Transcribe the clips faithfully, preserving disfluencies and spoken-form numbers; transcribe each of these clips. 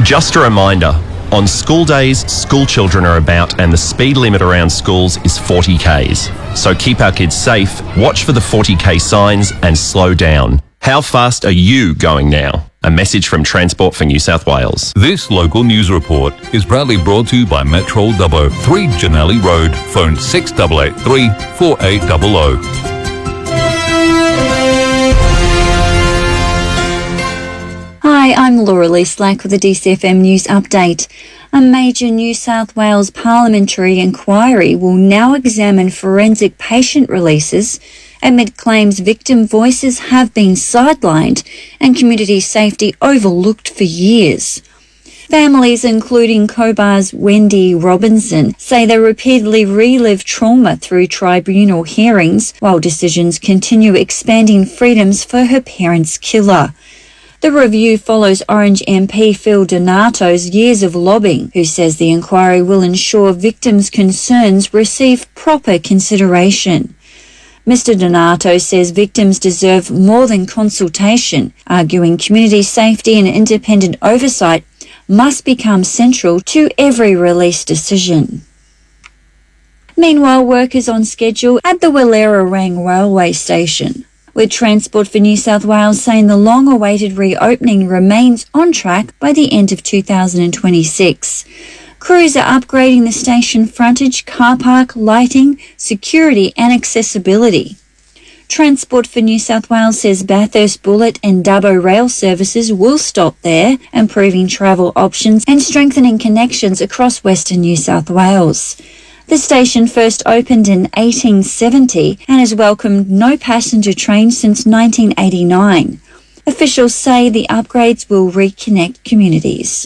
Just a reminder, on school days, school children are about and the speed limit around schools is forty kays. So keep our kids safe, watch for the forty k signs and slow down. How fast are you going now? A message from Transport for New South Wales. This local news report is proudly brought to you by Metrol Dubbo, three Janelli Road, phone six eight eight three, four eight zero zero. Hi, I'm Laura Lee Slack with a D C F M News Update. A major New South Wales parliamentary inquiry will now examine forensic patient releases amid claims victim voices have been sidelined and community safety overlooked for years. Families, including Cobar's Wendy Robinson, say they repeatedly relive trauma through tribunal hearings while decisions continue expanding freedoms for her parents' killer. The review follows Orange M P Phil Donato's years of lobbying, who says the inquiry will ensure victims' concerns receive proper consideration. Mister Donato says victims deserve more than consultation, arguing community safety and independent oversight must become central to every release decision. Meanwhile, work is on schedule at the Walera-Rang railway station, with Transport for New South Wales saying the long-awaited reopening remains on track by the end of two thousand twenty-six. Crews are upgrading the station frontage, car park, lighting, security and accessibility. Transport for New South Wales says Bathurst Bullet and Dubbo rail services will stop there, improving travel options and strengthening connections across Western New South Wales. The station first opened in eighteen seventy and has welcomed no passenger trains since nineteen eighty-nine. Officials say the upgrades will reconnect communities.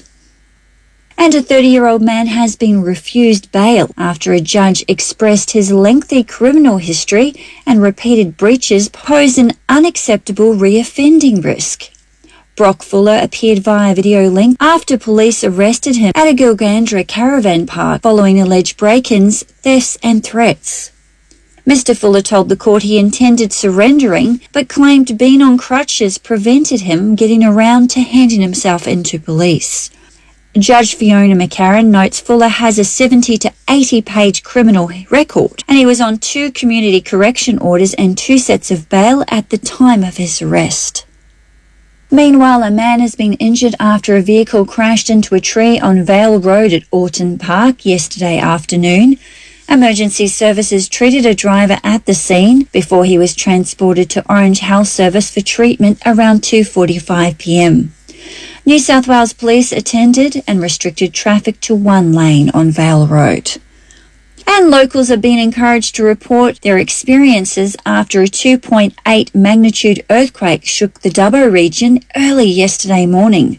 And a thirty-year-old man has been refused bail after a judge expressed his lengthy criminal history and repeated breaches pose an unacceptable reoffending risk. Brock Fuller appeared via video link after police arrested him at a Gilgandra caravan park following alleged break-ins, thefts and threats. Mister Fuller told the court he intended surrendering, but claimed being on crutches prevented him getting around to handing himself into police. Judge Fiona McCarran notes Fuller has a seventy to eighty page criminal record, and he was on two community correction orders and two sets of bail at the time of his arrest. Meanwhile, a man has been injured after a vehicle crashed into a tree on Vale Road at Orton Park yesterday afternoon. Emergency services treated a driver at the scene before he was transported to Orange Health Service for treatment around two forty-five p m. New South Wales Police attended and restricted traffic to one lane on Vale Road. And locals are being encouraged to report their experiences after a two point eight magnitude earthquake shook the Dubbo region early yesterday morning.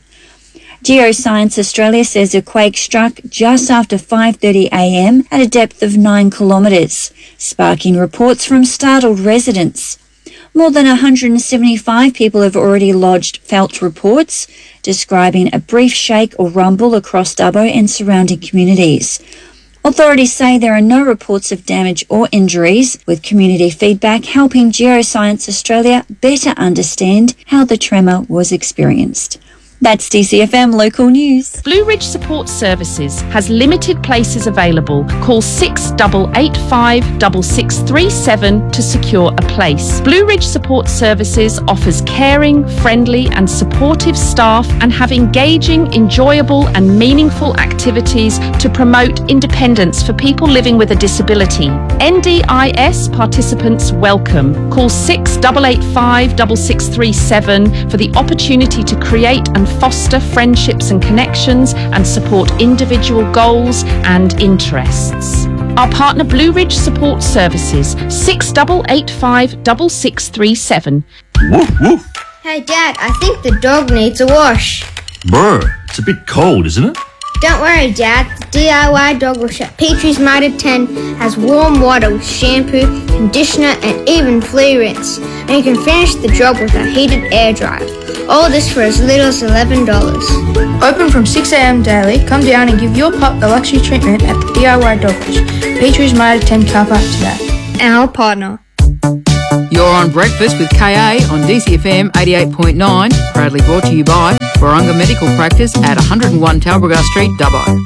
Geoscience Australia says the quake struck just after five thirty a m at a depth of nine kilometres, sparking reports from startled residents. More than one hundred seventy-five people have already lodged felt reports, describing a brief shake or rumble across Dubbo and surrounding communities. Authorities say there are no reports of damage or injuries, with community feedback helping Geoscience Australia better understand how the tremor was experienced. That's D C F M Local News. Blue Ridge Support Services has limited places available. Call six eight eight five, six six three seven to secure a place. Blue Ridge Support Services offers caring, friendly and supportive staff and have engaging, enjoyable and meaningful activities to promote independence for people living with a disability. N D I S participants welcome. Call six eight eight five, six six three seven for the opportunity to create and foster friendships and connections and support individual goals and interests. Our partner Blue Ridge Support Services, six eight eight five, six six three seven. Woof, woof. Hey Dad, I think the dog needs a wash. Bro, it's a bit cold, isn't it? Don't worry Dad, the D I Y dog wash at Petrie's Mitre ten has warm water with shampoo, conditioner and even flea rinse. And you can finish the job with a heated air dryer. All this for as little as eleven dollars. Open from six a m daily. Come down and give your pup a luxury treatment at the D I Y Dog Wash, Petrie's Mitre ten car park today. Our partner. You're on Breakfast with K A on D C F M eighty-eight point nine, proudly brought to you by Warunga Medical Practice at one oh one Talbragar Street, Dubbo.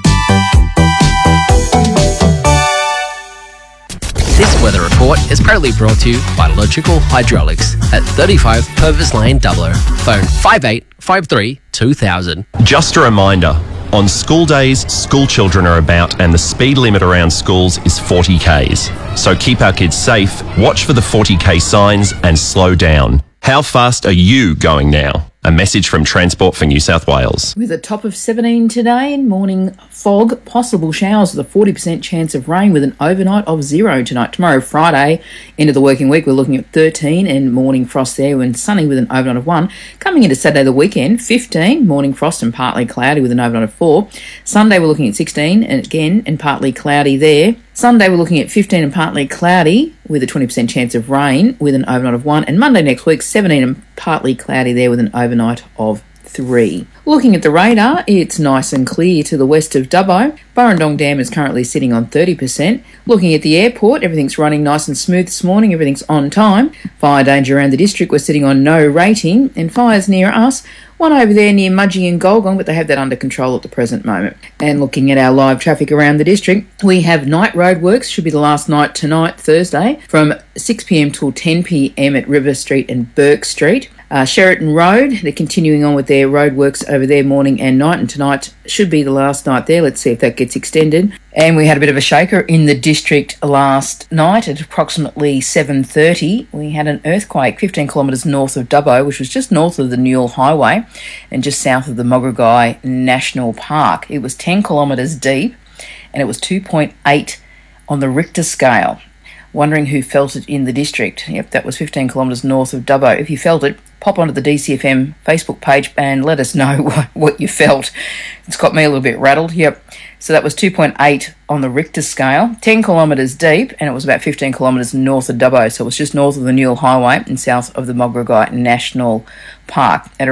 This weather report is proudly brought to you by Logical Hydraulics at thirty-five Purvis Lane, Dubbo. Phone five eight five three two thousand. Just a reminder, on school days, school children are about and the speed limit around schools is forty kays. So keep our kids safe, watch for the forty k signs and slow down. How fast are you going now? A message from Transport for New South Wales. With a top of seventeen today and morning fog, possible showers with a forty percent chance of rain with an overnight of zero tonight. Tomorrow, Friday, end of the working week, we're looking at thirteen and morning frost there and sunny with an overnight of one. Coming into Saturday the weekend, fifteen, morning frost and partly cloudy with an overnight of four. Sunday we're looking at sixteen and again and partly cloudy there. Sunday we're looking at fifteen and partly cloudy with a twenty percent chance of rain with an overnight of one. And Monday next week, seventeen and partly cloudy there with an overnight of three. Looking at the radar, it's nice and clear to the west of Dubbo. Burrendong Dam is currently sitting on thirty percent. Looking at the airport, everything's running nice and smooth this morning. Everything's on time. Fire danger around the district, we're sitting on no rating. And fires near us, one over there near Mudgee and Golgong, but they have that under control at the present moment. And looking at our live traffic around the district, we have night roadworks, should be the last night tonight, Thursday, from six p m till ten p m at River Street and Burke Street. Uh, Sheraton Road, they're continuing on with their roadworks over there morning and night, and tonight should be the last night there. Let's see if that gets extended. And we had a bit of a shaker in the district last night at approximately seven thirty. We had an earthquake fifteen kilometres north of Dubbo, which was just north of the Newell Highway and just south of the Mogrugai National Park. It was ten kilometres deep and it was two point eight on the Richter scale. Wondering who felt it in the district. Yep, that was fifteen kilometres north of Dubbo. If you felt it, pop onto the D C F M Facebook page and let us know what, what you felt. It's got me a little bit rattled. Yep, so that was two point eight on the Richter scale, ten kilometres deep, and it was about fifteen kilometres north of Dubbo. So it was just north of the Newell Highway and south of the Mogrugai National Park at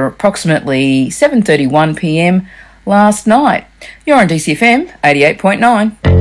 approximately seven thirty-one p m last night. You're on D C F M eighty-eight point nine.